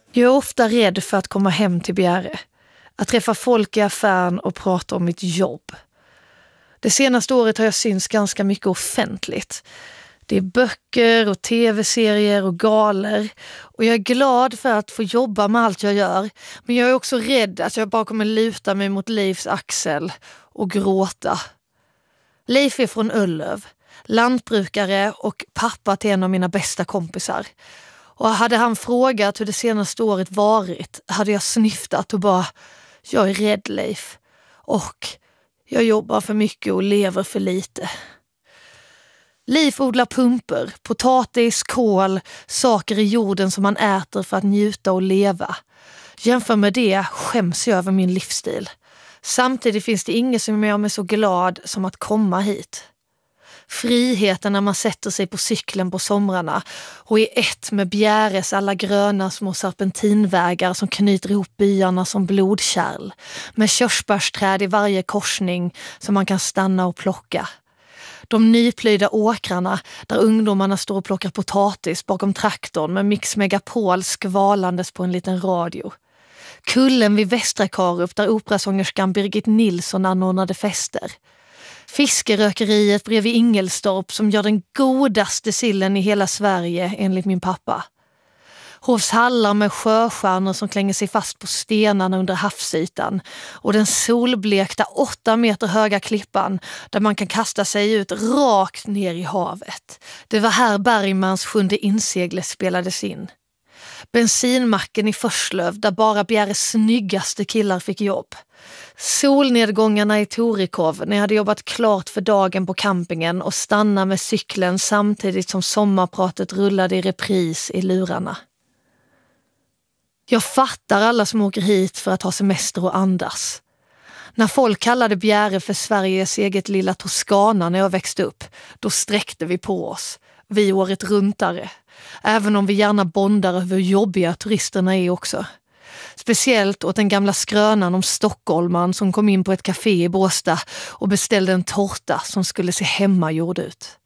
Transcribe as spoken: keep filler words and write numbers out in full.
Jag är ofta rädd för att komma hem till Bjäre. Att träffa folk i affären och prata om mitt jobb. Det senaste året har jag synts ganska mycket offentligt. Det är böcker och tv-serier och galer. Och jag är glad för att få jobba med allt jag gör. Men jag är också rädd att jag bara kommer luta mig mot Leifs axel och gråta. Leif är från Öllöv, lantbrukare och pappa till en av mina bästa kompisar. Och hade han frågat hur det senaste året varit hade jag snyftat och bara, jag är rädd Leif. Och jag jobbar för mycket och lever för lite. Leif odlar pumper, potatis, kål, saker i jorden som man äter för att njuta och leva. Jämför med det skäms jag över min livsstil. Samtidigt finns det inget som gör mig så glad som att komma hit. Friheten när man sätter sig på cykeln på somrarna och är ett med Bjäres alla gröna små serpentinvägar som knyter ihop byarna som blodkärl. Med körsbärsträd i varje korsning som man kan stanna och plocka. De nyplöjda åkrarna där ungdomarna står och plockar potatis bakom traktorn med Mix Megapol skvalandes på en liten radio. Kullen vid Västra Karup där operasångerskan Birgit Nilsson anordnade fester. Fiskerökeriet bredvid Ingelstorp som gör den godaste sillen i hela Sverige enligt min pappa. Hovs hallar med sjöstjärnor som klänger sig fast på stenarna under havsytan och den solblekta åtta meter höga klippan där man kan kasta sig ut rakt ner i havet. Det var här Bergmans sjunde insegle spelades in. Bensinmacken i Förslöv där bara Bjäres snyggaste killar fick jobb. Solnedgångarna i Torikov när jag hade jobbat klart för dagen på campingen och stanna med cykeln samtidigt som sommarpratet rullade i repris i lurarna. Jag fattar alla som åker hit för att ha semester och andas. När folk kallade Bjäre för Sveriges eget lilla Toscana när jag växte upp, då sträckte vi på oss. Vi året runtare. Även om vi gärna bondar över hur jobbiga turisterna är också. Speciellt åt den gamla skrönan om stockholman som kom in på ett café i Båstad och beställde en tårta som skulle se hemmagjord ut.